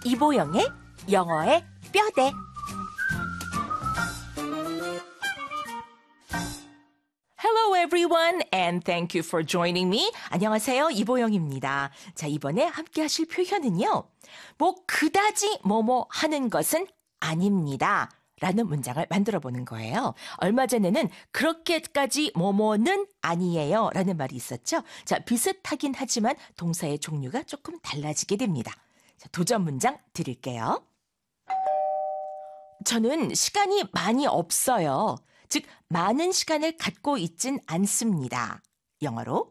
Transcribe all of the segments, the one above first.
이보영의 영어의 뼈대. Hello everyone and thank you for joining me. 안녕하세요, 이보영입니다. 자, 이번에 함께 하실 표현은요. 뭐 그다지 뭐뭐 하는 것은 아닙니다. 라는 문장을 만들어 보는 거예요. 얼마 전에는 그렇게까지 뭐뭐는 아니에요 라는 말이 있었죠. 자, 비슷하긴 하지만 동사의 종류가 조금 달라지게 됩니다. 자, 도전 문장 드릴게요. 저는 시간이 많이 없어요. 즉, 많은 시간을 갖고 있진 않습니다. 영어로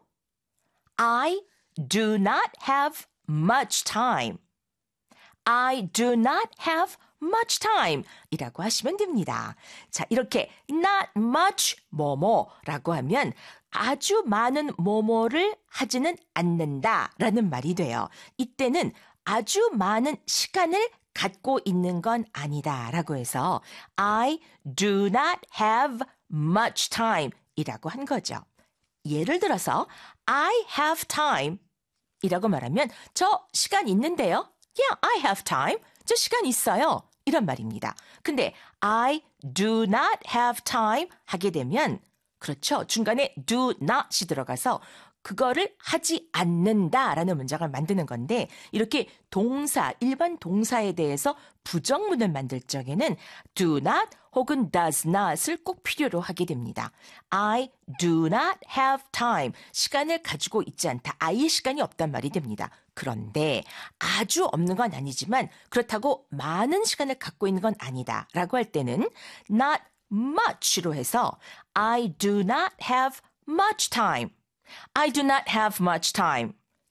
I do not have much time. I do not have much time 이라고 하시면 됩니다. 자, 이렇게 not much 뭐뭐라고 하면 아주 많은 뭐뭐를 하지는 않는다 라는 말이 돼요. 이때는 아주 많은 시간을 갖고 있는 건 아니다 라고 해서 I do not have much time 이라고 한 거죠. 예를 들어서 I have time 이라고 말하면 저 시간 있는데요. Yeah, I have time. 저 시간 있어요. 이런 말입니다. 근데 I do not have time 하게 되면 그렇죠. 중간에 do not이 들어가서 그거를 하지 않는다라는 문장을 만드는 건데 이렇게 동사, 일반 동사에 대해서 부정문을 만들 적에는 do not 혹은 does not을 꼭 필요로 하게 됩니다. I do not have time. 시간을 가지고 있지 않다. 아예 시간이 없단 말이 됩니다. 그런데 아주 없는 건 아니지만 그렇다고 많은 시간을 갖고 있는 건 아니다 라고 할 때는 not much로 해서 I do not have much time. I do not have much time.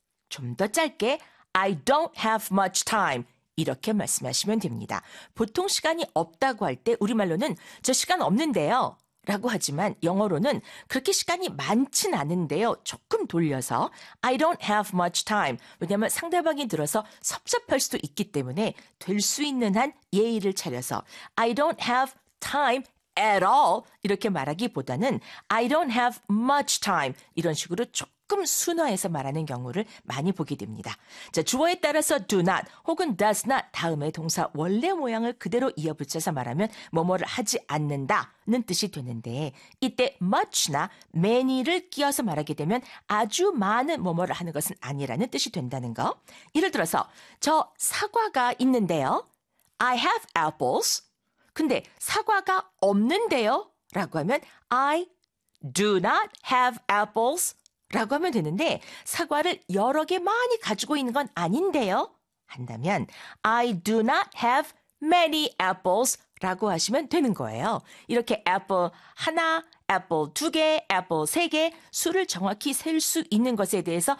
좀 더 짧게 I don't have much time. 이렇게 말씀하시면 됩니다. 보통 시간이 없다고 할 때 우리말로는 저 시간 없는데요 라고 하지만 영어로는 그렇게 시간이 많진 않은데요. 조금 돌려서 I don't have much time. 왜냐하면 상대방이 들어서 섭섭할 수도 있기 때문에 될 수 있는 한 예의를 차려서 I don't have time at all 이렇게 말하기보다는 I don't have much time 이런 식으로 조금 순화해서 말하는 경우를 많이 보게 됩니다. 자, 주어에 따라서 do not 혹은 does not 다음에 동사 원래 모양을 그대로 이어붙여서 말하면 뭐뭐를 하지 않는다는 뜻이 되는데 이때 much나 many를 끼워서 말하게 되면 아주 많은 뭐뭐를 하는 것은 아니라는 뜻이 된다는 거. 예를 들어서 저 사과가 있는데요. I have apples. 근데 사과가 없는데요? 라고 하면 I do not have apples 라고 하면 되는데 사과를 여러 개 많이 가지고 있는 건 아닌데요? 한다면 I do not have many apples 라고 하시면 되는 거예요. 이렇게 애플 하나, 애플 두 개, 애플 세 개 수를 정확히 셀 수 있는 것에 대해서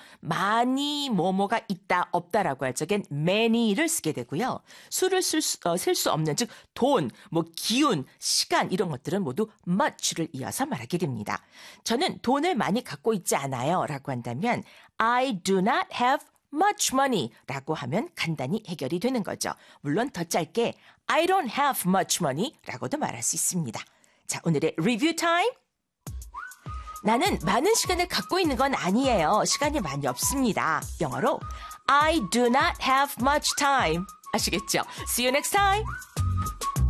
많이 뭐뭐가 있다, 없다라고 할 적엔 many를 쓰게 되고요. 수를 셀 수 없는 즉 돈, 뭐 기운, 시간 이런 것들은 모두 much를 이어서 말하게 됩니다. 저는 돈을 많이 갖고 있지 않아요 라고 한다면 I do not have much money 라고 하면 간단히 해결이 되는 거죠. 물론 더 짧게 I don't have much money 라고도 말할 수 있습니다. 자, 오늘의 리뷰 타임. 나는 많은 시간을 갖고 있는 건 아니에요. 시간이 많이 없습니다. 영어로 I do not have much time. 아시겠죠? See you next time.